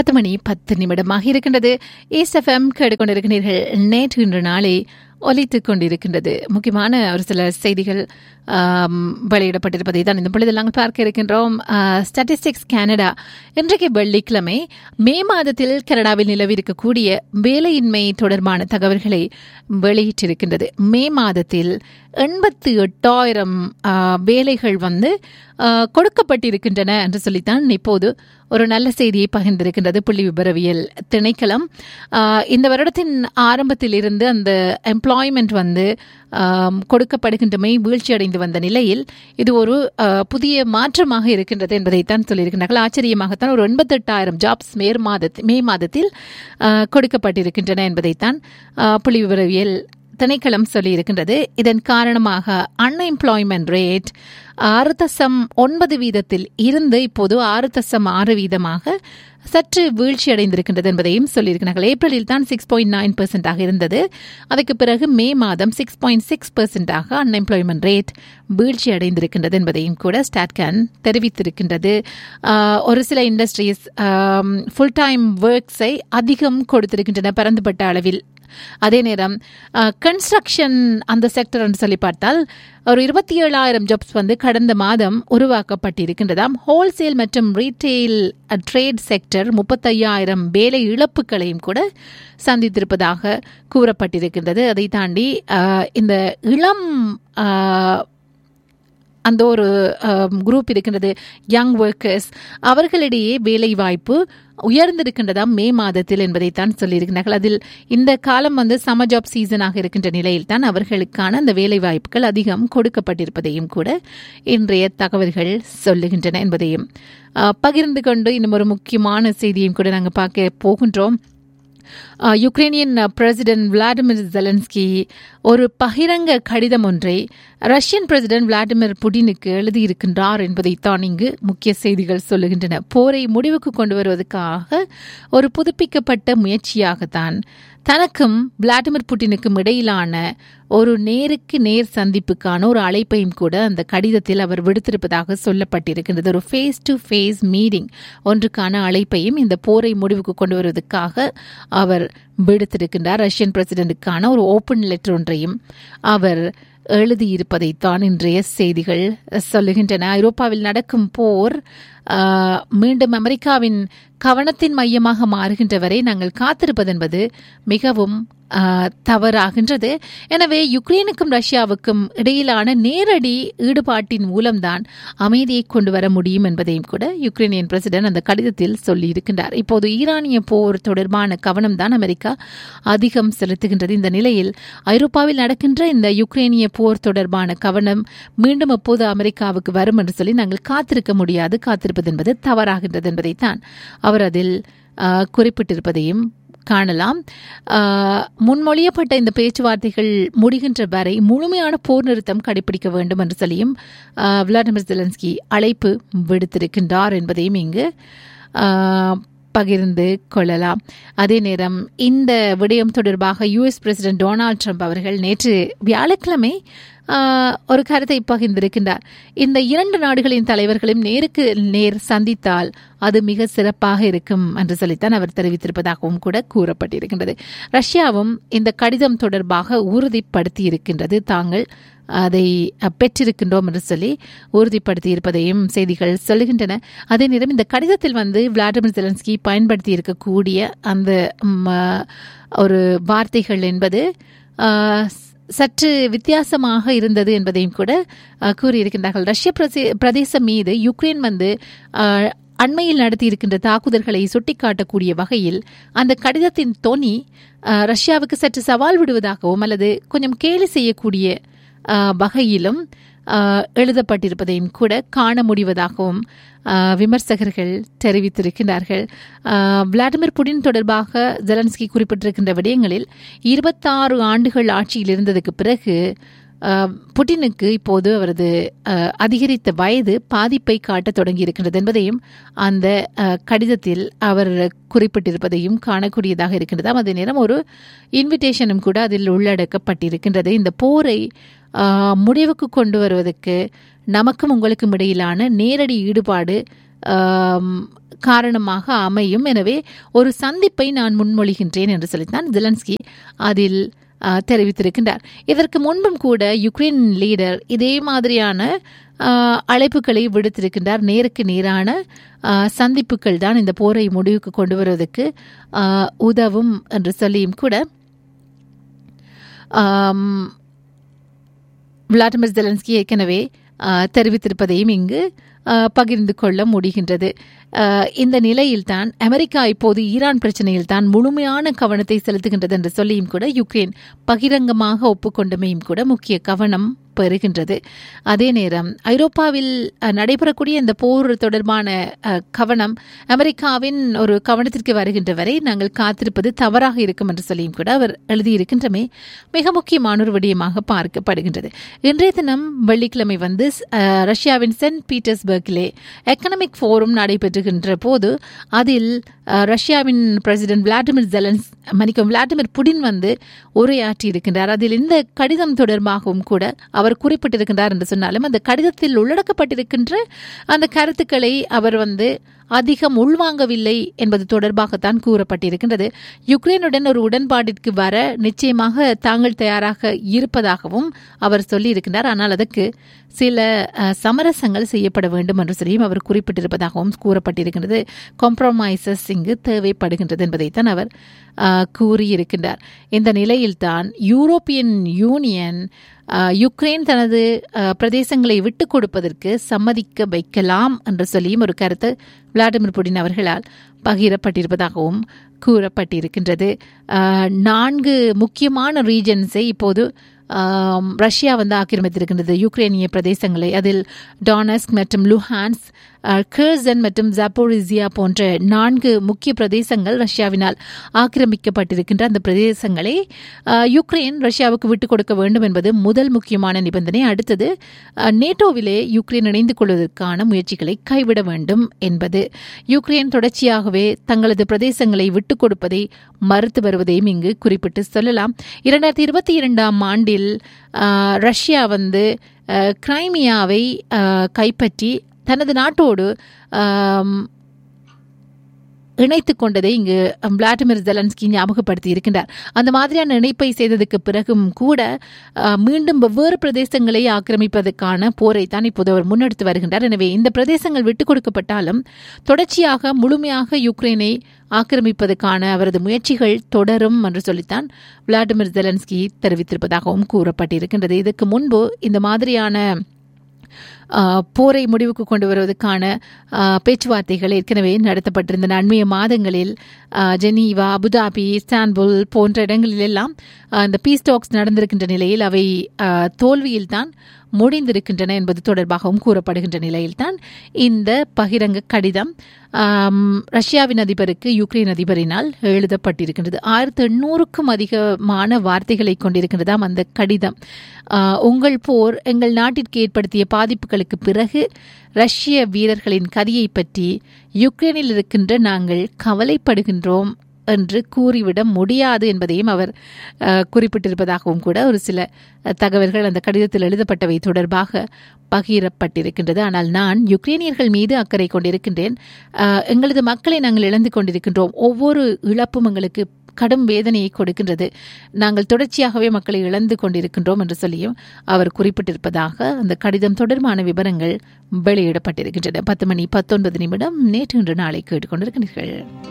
10:10 இருக்கின்றது. ESFM கேட்டுக்கொண்டிருக்கிறீர்கள். நேற்று இன்று நாளை ஒலித்துக் கொண்டிருக்கின்றது. முக்கியமான ஒரு சில செய்திகள் வெளியிடப்பட்டிருப்பதை தான் இந்த பொழுது நாங்கள் பார்க்க இருக்கின்றோம். ஸ்டாட்டிஸ்டிக்ஸ் கனடா இன்றைக்கு வெள்ளிக்கிழமை மே மாதத்தில் கனடாவில் நிலவிருக்கக்கூடிய வேலையின்மை தொடர்பான தகவல்களை வெளியிட்டிருக்கின்றது. மே மாதத்தில் 88,000 வேலைகள் கொடுக்கப்பட்டிருக்கின்றன என்று சொல்லித்தான் இப்போது ஒரு நல்ல செய்தியை பகிர்ந்திருக்கின்றது புள்ளி விபரவியல் திணைக்களம். இந்த வருடத்தின் ஆரம்பத்தில் இருந்து அந்த எம்ப்ளாய்மெண்ட் கொடுக்கப்படுகின்றமை வீழ்ச்சியடைந்து வந்த நிலையில் இது ஒரு புதிய மாற்றமாக இருக்கின்றது என்பதைத்தான் சொல்லியிருக்கிறார்கள். ஆச்சரியமாகத்தான் ஒரு 88,000 ஜாப்ஸ் மே மாதத்தில் கொடுக்கப்பட்டிருக்கின்றன என்பதைத்தான் புள்ளி விபரவியல் திணைக்களம் சொல்லியிருக்கின்றது. இதன் காரணமாக அன்எம்ப்ளாய்மெண்ட் ரேட் 6.9% இருந்து இப்போது 6.6% சற்று வீழ்ச்சி அடைந்திருக்கின்றது என்பதையும் சொல்லியிருக்கிறார்கள். ஏப்ரலில் தான் 6.9% இருந்தது. அதுக்கு பிறகு மே மாதம் 6.6% அன்எம்ப்ளாய்மெண்ட் ரேட் வீழ்ச்சி அடைந்திருக்கின்றது என்பதையும் கூட ஸ்டாட்கான் தெரிவித்திருக்கின்றது. ஒரு சில இண்டஸ்ட்ரீஸ் ஃபுல் டைம் ஒர்க்ஸை அதிகம் கொடுத்திருக்கின்றன பரந்துபட்ட அளவில். அதே நேரம் கன்ஸ்ட்ரக்ஷன் அந்த செக்டர் என்று சொல்லி பார்த்தால் ஒரு 27,000 ஜாப்ஸ் கடந்த மாதம் உருவாக்கப்பட்டிருக்கின்றதாம். ஹோல்சேல் மற்றும் ரீட்டெயில் ட்ரேட் செக்டர் 35,000 வேலை இழப்புகளையும் கூட சந்தித்திருப்பதாக கூறப்பட்டிருக்கின்றது. அதை தாண்டி இந்த இளம் அந்த ஒரு குரூப் இருக்கின்றது, யங் ஒர்க்கர்ஸ், அவர்களிடையே வேலை வாய்ப்பு உயர்ந்திருக்கின்றதாம் மே மாதத்தில் என்பதைத்தான் சொல்லியிருக்கிறார்கள். அதில் இந்த காலம் சம்மர் ஜாப் சீசனாக இருக்கின்ற நிலையில் தான் அவர்களுக்கான அந்த வேலை வாய்ப்புகள் அதிகம் கொடுக்கப்பட்டிருப்பதையும் கூட இன்றைய தகவல்கள் சொல்லுகின்றன என்பதையும் பகிர்ந்து கொண்டு இன்னும் ஒரு முக்கியமான செய்தியும் கூட நாங்கள் பார்க்க போகின்றோம். யுக்ரைனியன் பிரசிடென்ட் விளாடிமிர் ஜெலன்ஸ்கி ஒரு பகிரங்க கடிதம் ஒன்றை ரஷ்யன் பிரசிடென்ட் விளாடிமிர் புடினுக்கு எழுதியிருக்கின்றார் என்பதைத்தான் இங்கு முக்கிய செய்திகள் சொல்லுகின்றன. போரை முடிவுக்கு கொண்டு வருவதற்காக ஒரு புதுப்பிக்கப்பட்ட முயற்சியாகத்தான் தனக்கும் விளாடிமிர் புட்டினுக்கும் இடையிலான ஒரு நேருக்கு நேர் சந்திப்புக்கான ஒரு அழைப்பையும் கூட அந்த கடிதத்தில் அவர் விடுத்திருப்பதாக சொல்லப்பட்டிருக்கின்றது. ஒரு ஃபேஸ் டு ஃபேஸ் மீட்டிங் ஒன்றுக்கான அழைப்பையும் இந்த போரை முடிவுக்கு கொண்டு வருவதற்காக அவர் விடுத்திருக்கின்றார். ரஷ்யன் பிரசிடென்ட்டுக்கான ஒரு ஓப்பன் லெட்டர் ஒன்றையும் அவர் எழுதியிருப்பதைத்தான் இன்றைய செய்திகள் சொல்லுகின்றன. ஐரோப்பாவில் நடக்கும் போர் மீண்டும் அமெரிக்காவின் கவனத்தின் மையமாக மாறுகின்ற வரை நாங்கள் காத்திருப்பது என்பது மிகவும் தவறாகின்றது. எனவே யுக்ரைனுக்கும் ரஷ்யாவுக்கும் இடையிலான நேரடி ஈடுபாட்டின் மூலம்தான் அமைதியை கொண்டு வர முடியும் என்பதையும் கூட யுக்ரைனியன் பிரசிடென்ட் அந்த கடிதத்தில் சொல்லியிருக்கின்றார். இப்போது ஈரானிய போர் தொடர்பான கவனம் தான் அமெரிக்கா அதிகம் செலுத்துகின்றது. இந்த நிலையில் ஐரோப்பாவில் நடக்கின்ற இந்த யுக்ரைனிய போர் தொடர்பான கவனம் மீண்டும் எப்போது அமெரிக்காவுக்கு வரும் என்று சொல்லி நாங்கள் காத்திருக்க முடியாது, காத்திருப்பது என்பது தவறாகின்றது என்பதைத்தான் அவர் அதில் குறிப்பிட்டிருப்பதையும் காணலாம். முன்மொழியப்பட்ட இந்த பேச்சுவார்த்தைகள் முடிகின்ற வரை முழுமையான போர் நிறுத்தம் கடைபிடிக்க வேண்டும் என்று சொல்லியும் விளாடிமிர் ஜெலன்ஸ்கி அழைப்பு விடுத்திருக்கின்றார் என்பதையும் இங்கு பகிர்ந்து கொள்ளலாம். அதே நேரம் இந்த விடயம் தொடர்பாக யுஎஸ் பிரசிடென்ட் டொனால்ட் ட்ரம்ப் அவர்கள் நேற்று வியாழக்கிழமை ஒரு கருத்தை பகிர்ந்திருக்கின்றார். இந்த இரண்டு நாடுகளின் தலைவர்களும் நேருக்கு நேர் சந்தித்தால் அது மிக சிறப்பாக இருக்கும் என்று சொல்லித்தான் அவர் தெரிவித்திருப்பதாகவும் கூட கூறப்பட்டிருக்கின்றது. ரஷ்யாவும் இந்த கடிதம் தொடர்பாக உறுதிப்படுத்தி இருக்கின்றது, தாங்கள் அதை பெற்றிருக்கின்றோம் என்று சொல்லி உறுதிப்படுத்தி இருப்பதையும் செய்திகள் சொல்லுகின்றன. அதே நேரம் இந்த கடிதத்தில் விளாடிமிர் ஜெலன்ஸ்கி பயன்படுத்தி இருக்கக்கூடிய அந்த ஒரு வார்த்தைகள் என்பது சற்று வித்தியாசமாக இருந்தது என்பதையும் கூட கூறியிருக்கின்றார்கள். ரஷ்ய பிரதேசம் மீது யுக்ரைன் அண்மையில் நடத்தியிருக்கின்ற தாக்குதல்களை சுட்டிக்காட்டக்கூடிய வகையில் அந்த கடிதத்தின் தொனி ரஷ்யாவுக்கு சற்று சவால் விடுவதாகவும் அல்லது கொஞ்சம் கேலி செய்யக்கூடிய வகையிலும் எழுதப்பட்டிருப்பதையும் கூட காண முடிவதாகவும் விமர்சகர்கள் தெரிவித்திருக்கிறார்கள். விளாடிமிர் புடின் தொடர்பாக ஜெலன்ஸ்கி குறிப்பிட்டிருக்கின்ற விடயங்களில் 26 ஆண்டுகள் ஆட்சியில் இருந்ததுக்கு பிறகு புட்டினுக்கு இப்போது அவரது அதிகரித்த வயது பாதிப்பை காட்டத் தொடங்கியிருக்கின்றது என்பதையும் அந்த கடிதத்தில் அவர் குறிப்பிட்டிருப்பதையும் காணக்கூடியதாக இருக்கின்றது. அதே நேரம் ஒரு இன்விடேஷனும் கூட அதில் உள்ளடக்கப்பட்டிருக்கின்றது. இந்த போரை முடிவுக்கு கொண்டு வருவதற்கு நமக்கும் உங்களுக்கும் இடையிலான நேரடி ஈடுபாடு காரணமாக அமையும். எனவே ஒரு சந்திப்பை நான் முன்மொழிகின்றேன் என்று சொல்லித்தான் ஜெலன்ஸ்கி அதில் தெரிவித்திருக்கின்றார். இதற்கு முன்பும் கூட யுக்ரைன் லீடர் இதே மாதிரியான அழைப்புகளை விடுத்திருக்கின்றார். நேருக்கு நேரான சந்திப்புகள் தான் இந்த போரை முடிவுக்கு கொண்டு வருவதற்கு உதவும் என்று சொல்லியும் கூட விளாடிமிர் ஜெலன்ஸ்கி ஏற்கனவே தெரிவித்திருப்பதையும் இங்கு பகிர்ந்து கொள்ள முடிகின்றது. இந்த நிலையில்தான் அமெரிக்கா இப்போது ஈரான் பிரச்சனையில் தான் முழுமையான கவனத்தை செலுத்துகின்றது என்று சொல்லியும் கூட யுக்ரைன் பகிரங்கமாக ஒப்புக்கொண்டமையும் கூட முக்கிய கவனம் பெறுகின்றது. அதே நேரம் ஐரோப்பாவில் நடைபெறக்கூடிய இந்த போர் தொடர்பான கவனம் அமெரிக்காவின் ஒரு கவனத்திற்கு வருகின்ற வரை நாங்கள் காத்திருப்பது தவறாக இருக்கும் என்று சொல்லியும் கூட அவர் எழுதியிருக்கின்றமே மிக முக்கியமான ஒரு விடயமாக பார்க்கப்படுகின்றது. இன்றைய தினம் வெள்ளிக்கிழமை ரஷ்யாவின் சென்ட் பீட்டர்ஸ்பர்கிலே எக்கனாமிக் ஃபோரம் நடைபெற்றுகின்ற போது அதில் ரஷ்யாவின் பிரசிடென்ட் விளாடிமிர் புடின் உரையாற்றி இருக்கின்றார். அதில் இந்த கடிதம் தொடர்பாகவும் கூட அவர் குறிப்பிட்டிருக்கின்றார் என்று சொன்னாலும் அந்த கடிதத்தில் உள்ளடக்கப்பட்டிருக்கின்ற அந்த கருத்துக்களை அவர் அதிகம் உள்வாங்கவில்லை என்பது தொடர்பாகத்தான் கூறப்பட்டிருக்கின்றது. யுக்ரைனுடன் ஒரு உடன்பாட்டிற்கு வர நிச்சயமாக தாங்கள் தயாராக இருப்பதாகவும் அவர் சொல்லியிருக்கின்றார். ஆனால் அதற்கு சில சமரசங்கள் செய்யப்பட வேண்டும் என்று சொல்லியும் அவர் குறிப்பிட்டிருப்பதாகவும் கூறப்பட்டிருக்கின்றது. காம்ப்ரமைசஸ் இங்கு தேவைப்படுகின்றது என்பதைத்தான் அவர் கூறியிருக்கின்றார். இந்த நிலையில்தான் யூரோப்பியன் யூனியன் யுக்ரைன் தனது பிரதேசங்களை விட்டுக் கொடுப்பதற்கு சம்மதிக்க வைக்கலாம் என்று சொல்லியும் ஒரு கருத்து விளாடிமிர் புடின் அவர்களால் பகிரப்பட்டிருப்பதாகவும் கூறப்பட்டிருக்கின்றது. 4 முக்கியமான ரீஜன்ஸை இப்போது ரஷ்யா ஆக்கிரமித்திருக்கின்றது, யுக்ரைனிய பிரதேசங்களை. அதில் டானஸ்க் மற்றும் லுஹான்ஸ், கெர்சன் மற்றும் ஜாப்போரிசியா போன்ற 4 முக்கிய பிரதேசங்கள் ரஷ்யாவினால் ஆக்கிரமிக்கப்பட்டிருக்கின்ற அந்த பிரதேசங்களை யுக்ரைன் ரஷ்யாவுக்கு விட்டுக் கொடுக்க வேண்டும் என்பது முதல் முக்கியமான நிபந்தனை. அடுத்தது நேட்டோவிலே யுக்ரைன் இணைந்து கொள்வதற்கான முயற்சிகளை கைவிட வேண்டும் என்பது. யுக்ரைன் தொடர்ச்சியாகவே தங்களது பிரதேசங்களை விட்டுக் கொடுப்பதை மறுத்து வருவதையும் இங்கு குறிப்பிட்டு சொல்லலாம். 2022 ஆண்டில் ரஷ்யா கிரைமியாவை கைப்பற்றி தனது நாட்டோடு இணைத்துக் கொண்டதை இங்கு விளாடிமிர் ஜெலன்ஸ்கி ஞாபகப்படுத்தி இருக்கின்றார். அந்த மாதிரியான இணைப்பை செய்ததுக்கு பிறகும் கூட மீண்டும் வெவ்வேறு பிரதேசங்களை ஆக்கிரமிப்பதற்கான போரை தான் இப்போது அவர் முன்னெடுத்து வருகின்றார். எனவே இந்த பிரதேசங்கள் விட்டுக் கொடுக்கப்பட்டாலும் தொடர்ச்சியாக முழுமையாக யுக்ரைனை ஆக்கிரமிப்பதற்கான அவரது முயற்சிகள் தொடரும் என்று சொல்லித்தான் விளாடிமிர் ஜெலன்ஸ்கி தெரிவித்திருப்பதாகவும் கூறப்பட்டிருக்கின்றது. இதற்கு முன்பு இந்த மாதிரியான போரை முடிவுக்கு கொண்டு வருவதற்கான பேச்சுவார்த்தைகள் ஏற்கனவே நடத்தப்பட்டிருந்தன. அண்மைய மாதங்களில் ஜெனீவா, அபுதாபி, இஸ்தான்புல் போன்ற இடங்களிலெல்லாம் இந்த பீஸ் டாக்ஸ் நடந்திருக்கின்ற நிலையில் அவை தோல்வியில்தான் முடிந்திருக்கின்றன என்பது தொடர்பாகவும் கூறப்படுகின்ற நிலையில்தான் இந்த பகிரங்க கடிதம் ரஷ்யாவின் அதிபருக்கு யுக்ரைன் அதிபரினால் எழுதப்பட்டிருக்கின்றது. 1800க்கும் அதிகமான வார்த்தைகளை கொண்டிருக்கின்றதாம் அந்த கடிதம். உங்கள் போர் எங்கள் நாட்டிற்கு ஏற்படுத்திய பாதிப்புகளுக்கு பிறகு ரஷ்ய வீரர்களின் கதியை பற்றி யுக்ரைனில் இருக்கின்ற நாங்கள் கவலைப்படுகின்றோம் என்று கூறிவிட முடியாது என்பதையும் அவர் குறிப்பிட்டிருப்பதாகவும் கூட ஒரு சில தகவல்கள் அந்த கடிதத்தில் எழுதப்பட்டவை தொடர்பாக பகிரப்பட்டிருக்கின்றது. ஆனால் நான் யுக்ரைனியர்கள் மீது அக்கறை கொண்டிருக்கின்றேன். எங்களது மக்களை நாங்கள் இழந்து கொண்டிருக்கின்றோம். ஒவ்வொரு இழப்பும் எங்களுக்கு கடும் வேதனையை கொடுக்கின்றது. நாங்கள் தொடர்ச்சியாகவே மக்களை இழந்து கொண்டிருக்கின்றோம் என்று சொல்லியும் அவர் குறிப்பிட்டிருப்பதாக அந்த கடிதம் தொடர்பான விவரங்கள் வெளியிடப்பட்டிருக்கின்றன. 10:19 நேற்று இன்று நாளை கேட்டுக்கொண்டிருக்கிறீர்கள்.